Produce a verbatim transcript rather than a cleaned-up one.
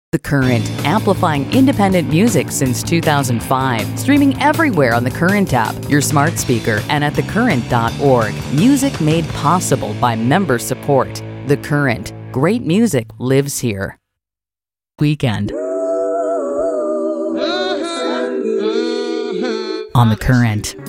The Current, amplifying independent music since two thousand five. Streaming everywhere on The Current app, your smart speaker, and at the current dot org. Music made possible by member support. The Current. Great music lives here. Weekend. On The Current.